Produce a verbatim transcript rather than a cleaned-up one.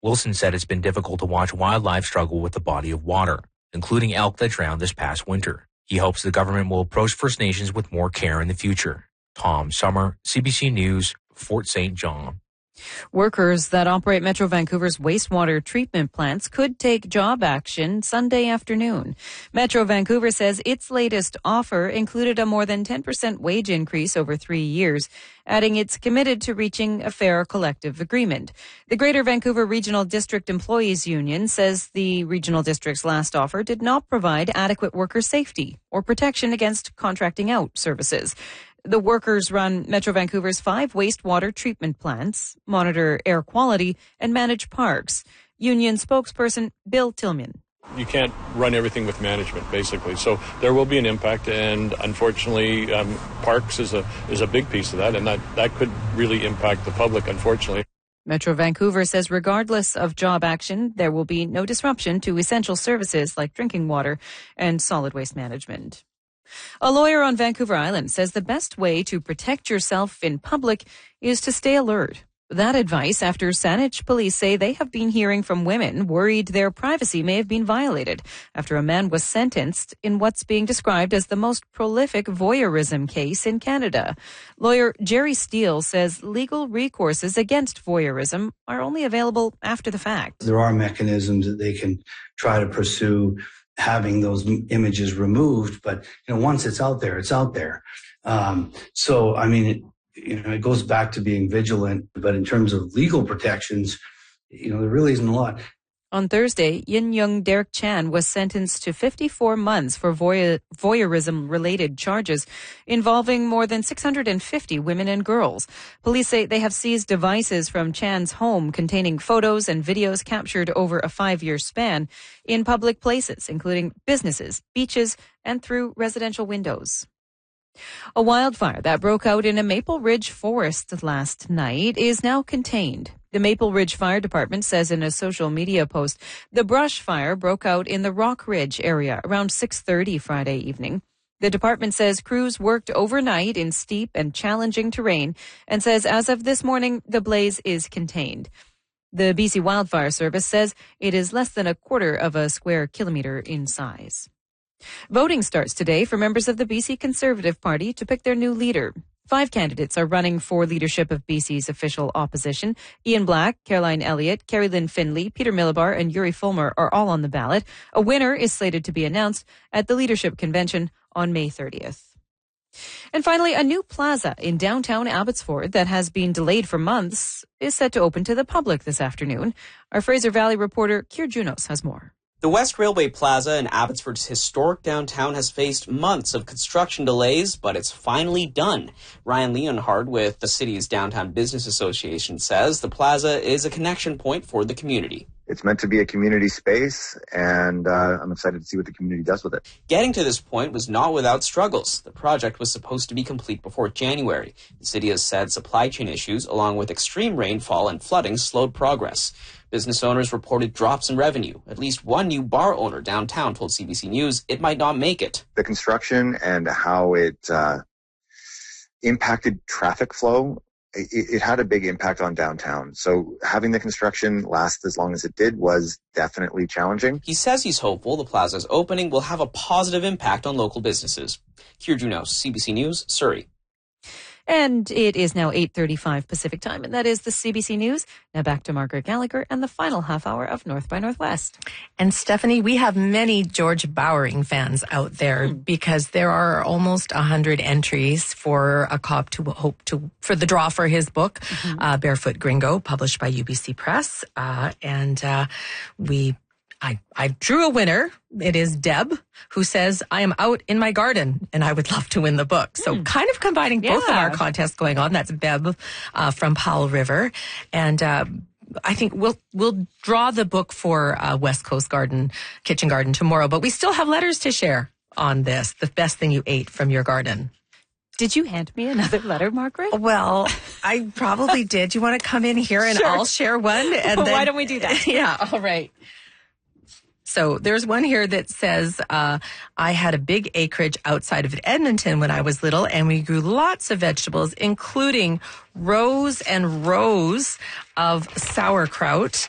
Wilson said it's been difficult to watch wildlife struggle with the body of water, including elk that drowned this past winter. He hopes the government will approach First Nations with more care in the future. Tom Summer, C B C News, Fort Saint John. Workers that operate Metro Vancouver's wastewater treatment plants could take job action Sunday afternoon. Metro Vancouver says its latest offer included a more than ten percent wage increase over three years, adding it's committed to reaching a fair collective agreement. The Greater Vancouver Regional District Employees Union says the regional district's last offer did not provide adequate worker safety or protection against contracting out services. The workers run Metro Vancouver's five wastewater treatment plants, monitor air quality, and manage parks. Union spokesperson Bill Tillman. You can't run everything with management, basically. So there will be an impact, and unfortunately, um, parks is a is a big piece of that, and that, that could really impact the public, unfortunately. Metro Vancouver says regardless of job action, there will be no disruption to essential services like drinking water and solid waste management. A lawyer on Vancouver Island says the best way to protect yourself in public is to stay alert. That advice after Saanich police say they have been hearing from women worried their privacy may have been violated after a man was sentenced in what's being described as the most prolific voyeurism case in Canada. Lawyer Jerry Steele says legal recourses against voyeurism are only available after the fact. There are mechanisms that they can try to pursue having those images removed, but you know, once it's out there, it's out there. Um, so, I mean, it, you know, it goes back to being vigilant, but in terms of legal protections, you know, there really isn't a lot. On Thursday, Yin Young Derek Chan was sentenced to fifty-four months for voyeur- voyeurism-related charges involving more than six hundred fifty women and girls. Police say they have seized devices from Chan's home containing photos and videos captured over a five-year span in public places, including businesses, beaches, and through residential windows. A wildfire that broke out in a Maple Ridge forest last night is now contained. The Maple Ridge Fire Department says in a social media post, the brush fire broke out in the Rock Ridge area around six thirty Friday evening. The department says crews worked overnight in steep and challenging terrain and says as of this morning, the blaze is contained. The B C Wildfire Service says it is less than a quarter of a square kilometre in size. Voting starts today for members of the B C Conservative Party to pick their new leader. Five candidates are running for leadership of B C's official opposition. Ian Black, Caroline Elliott, Carrie Lynn Finley, Peter Millibar, and Yuri Fulmer are all on the ballot. A winner is slated to be announced at the leadership convention on May thirtieth. And finally, a new plaza in downtown Abbotsford that has been delayed for months is set to open to the public this afternoon. Our Fraser Valley reporter, Kier Junos, has more. The West Railway Plaza in Abbotsford's historic downtown has faced months of construction delays, but it's finally done. Ryan Leonhard with the city's Downtown Business Association says the plaza is a connection point for the community. It's meant to be a community space, and uh, I'm excited to see what the community does with it. Getting to this point was not without struggles. The project was supposed to be complete before January. The city has said supply chain issues, along with extreme rainfall and flooding, slowed progress. Business owners reported drops in revenue. At least one new bar owner downtown told C B C News it might not make it. The construction and how it uh, impacted traffic flow, it, it had a big impact on downtown. So having the construction last as long as it did was definitely challenging. He says he's hopeful the plaza's opening will have a positive impact on local businesses. Kier Junos, C B C News, Surrey. And it is now eight thirty-five Pacific time, and that is the C B C News. Now back to Margaret Gallagher and the final half hour of North by Northwest. And Stephanie, we have many George Bowering fans out there mm. because there are almost one hundred entries for a cop to hope to for the draw for his book, mm-hmm. uh, Barefoot Gringo, published by U B C Press. Uh, and uh, we I, I drew a winner. It is Deb, who says, I am out in my garden and I would love to win the book. So mm. kind of combining yeah. both of our contests going on. That's Deb uh, from Powell River. And uh, I think we'll we'll draw the book for uh, West Coast Garden, Kitchen Garden tomorrow. But we still have letters to share on this, the best thing you ate from your garden. Did you hand me another letter, Margaret? Well, I probably did. You want to come in here and sure. I'll share one? And well, then, why don't we do that? Yeah, all right. So there's one here that says, uh, I had a big acreage outside of Edmonton when I was little, and we grew lots of vegetables, including rows and rows of sauerkraut.